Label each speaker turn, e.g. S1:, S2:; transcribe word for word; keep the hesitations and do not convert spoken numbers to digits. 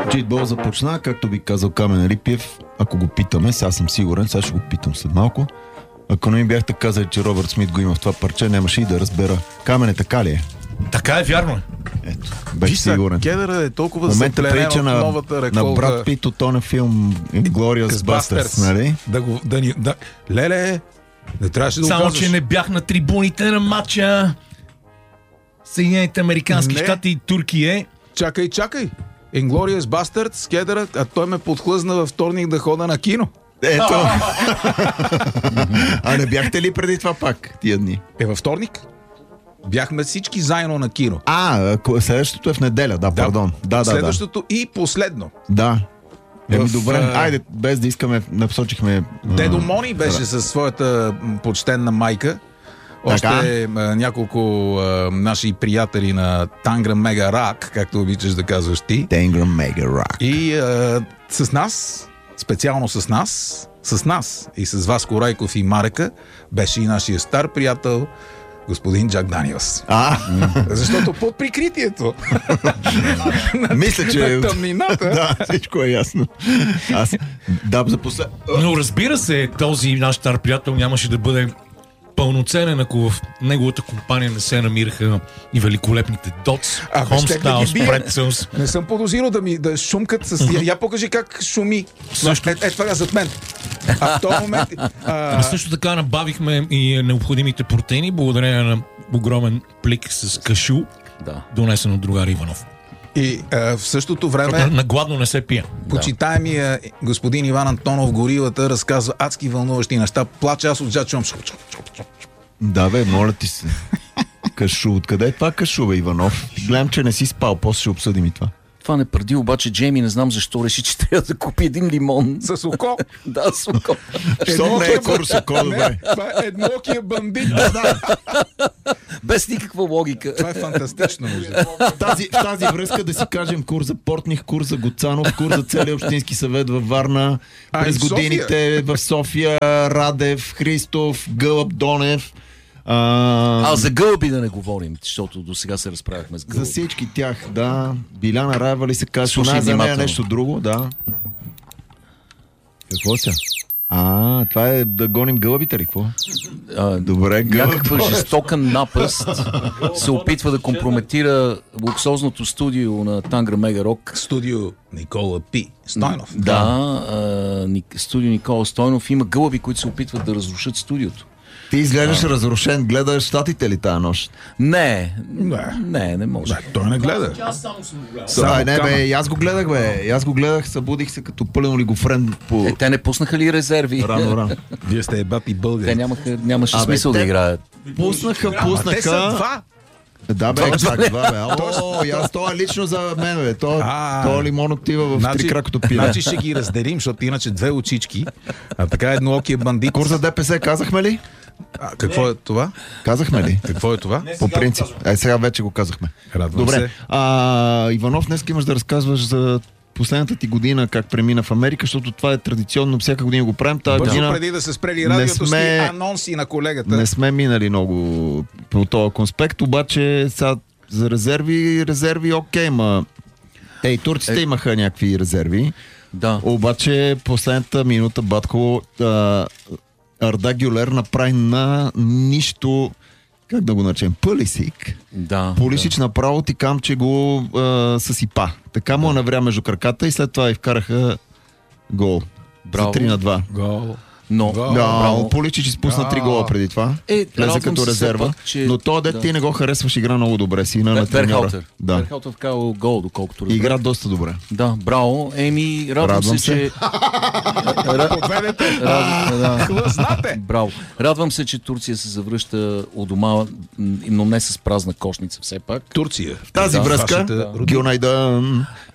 S1: Джитбол започна, както би казал Камен Рипиев, ако го питаме, сега съм сигурен, сега ще го питам след малко. Ако не ми бяхте казали, че Робърт Смит го има в това парче, нямаше и да разбера. Камене, така ли е?
S2: Така е, вярно.
S1: Ето, беше сигурен.
S3: Кедъра е толкова
S1: момента
S3: заплерен
S1: на,
S3: от новата реколта.
S1: На Брат Пит от този филм Inglourious Basterds, нали?
S3: Да го, да ни, да... Леле, не трябваше да
S2: Само,
S3: го казваш.
S2: че не бях на трибуните на матча Съединените американски
S3: Не.
S2: щати и Туркия.
S3: Чакай, чакай. Inglourious Basterds, Кедъра, а той ме подхлъзна във вторник да хода на кино.
S1: Ето. А не бяхте ли преди това пак тия дни?
S3: Е, във вторник бяхме всички заедно на кино.
S1: А, следващото е в неделя, да,
S3: Да,
S1: пардон. Да, да,
S3: Следващото и последно.
S1: да. Да. Еми
S3: В,
S1: добре,
S3: а,
S1: айде, без да искаме, напосочихме...
S3: Дедо
S1: а,
S3: Мони беше със своята м, почтенна майка. Още а, няколко а, наши приятели на Тангра Мега Рак, както обичаш да казваш ти.
S1: Тангра Мега Рак.
S3: И а, с нас, специално с нас, с нас и с Васко Райков и Марека, беше и нашия стар приятел господин Джак Даниелс.
S1: А,
S3: Защото под прикритието
S1: мисля, че...
S3: на тъмнината.
S1: Да, всичко е ясно. Аз... Да, за послед...
S2: Но разбира се, този наш стар приятел нямаше да бъде пълноценен, ако в неговата компания не се намираха и великолепните Дотс,
S3: А, щях да ги
S2: Homestyles,
S3: бия.
S2: Pretzels.
S3: Не съм подозирал да ми да шумкат с... Я, я покажи как шуми.
S2: Също.
S3: Е, е, това е зад мен. А в този момент...
S2: А
S3: А,
S2: също така набавихме и необходимите протеини, благодарение на огромен плик с кашу,
S4: Да.
S2: донесен от другар Иванов.
S3: и а, в същото
S2: Защото
S3: време...
S2: на гладно не се пие.
S3: Почитаемия господин Иван Антонов, горилата, разказва адски вълнуващи неща. Плаче, аз от джачом.
S1: Да, бе, моля ти се. Кашу, откъде е това кашу, бе, Иванов? Гледам, че не си спал, после ще обсъдим и това.
S4: Това не преди, обаче Джейми не знам защо реши, че трябва да купи един лимон.
S3: С око.
S4: Да, с око.
S1: Що не е курс око,
S3: Не,
S1: добре?
S3: това е еднокия бандит. Да, да.
S4: Без никаква логика.
S3: Това е фантастично. Между.
S1: В тази, в тази връзка да си кажем курс за Портних, курс за Гоцанов, курс за целия общински съвет във Варна,
S3: А,
S1: през
S3: и в София.
S1: годините в София, Радев, Христов, Гълъб, Донев. А,
S4: А за гълби да не говорим, защото до сега се разправяхме с
S1: за
S4: гълби.
S1: всички тях, да. Биляна Раева ли се казва?
S4: Слушай
S1: Она за нея
S4: внимателно.
S1: нещо друго, да. Какво са? А, това е да гоним гълъбите ли? Какво?
S4: А,
S1: Добре, гълъб.
S4: някаква жестока напаст се опитва да компрометира луксозното студио на Тангра Мега Рок.
S3: Студио Никола Пи Стойнов.
S4: Да, а, Ник- студио Никола Стойнов има гълъби, които се опитват да разрушат студиото.
S1: Ти изглеждаш разрушен, гледаш щатите ли тази нощ?
S4: Не,
S3: Не.
S4: не, не може.
S3: Да, той не гледа.
S2: Аз само съм го гледал.
S3: Само
S1: Ай, не
S3: кама.
S1: бе, и аз го гледах, бе. И аз го гледах, събудих се като пълен олигофрен по
S4: Е, те не пуснаха ли резерви?
S1: рано рано.
S3: Вие сте ебати
S4: Те
S3: българи.
S4: нямаха, нямаше
S1: Абе,
S4: смисъл
S1: те-
S4: да играят.
S1: Пуснаха,
S3: Ама те са
S1: пуснаха.
S3: два.
S1: Да, бе,
S4: Точно.
S1: чак два, бе. О, и аз това е лично за мен, бе. То,
S3: А.
S1: то лимон отива в три кракото пиле.
S3: значи ще ги разделим, защото иначе две очички, а така едноокия бандит.
S1: Курс за ДПС казахме ли?
S3: А, какво е това?
S1: Казахме ли?
S3: Какво е това?
S1: По принцип. Е, сега вече го казахме.
S3: Радвам
S1: Добре.
S3: се.
S1: А, Иванов, днес имаш да разказваш за последната ти година как премина в Америка, защото това е традиционно, всяка година го правим. Тази
S3: Бързо
S1: година
S3: преди да се спрели
S1: не
S3: радиото
S1: сме-
S3: сме... анонси на колегата.
S1: не сме минали много по този конспект, обаче сега за резерви, резерви окей, ма те и турците
S4: Е.
S1: имаха някакви резерви,
S4: Да.
S1: обаче последната минута Батко а, Арда Гюлер направи на нищо, как да го наречем, Пулисик.
S4: Да.
S1: Пулисич направо ти кам, че го а, съсипа. Така му навря между краката и след това и вкараха гол.
S4: Браво.
S1: За три на два.
S3: Гол.
S4: Но,
S3: Гол.
S1: Да,
S4: браво.
S1: Пуличич изпусна три гола преди това.
S4: Е,
S1: Влезе
S4: радвам
S1: като
S4: се все
S1: резерва.
S4: пак, че-
S1: Но то дет
S4: да.
S1: ти не го харесваш, игра много добре. Сина на треньора.
S4: Верхалтер.
S1: Да.
S4: Верхалтер вкарал гол, доколкото разбрах.
S1: Игра доста добре.
S4: Да, браво. Еми, радвам,
S1: Радвам
S4: се,
S1: се.
S4: че...
S3: Подведете.
S4: Радвам, да.
S3: Хлъзнате.
S4: Браво. Радвам се, че Турция се завръща у дома, м, но не с празна кошница все пак.
S3: Турция.
S1: В тази
S3: Да,
S1: връзка,
S3: вашата родина.
S1: Гюнайдан,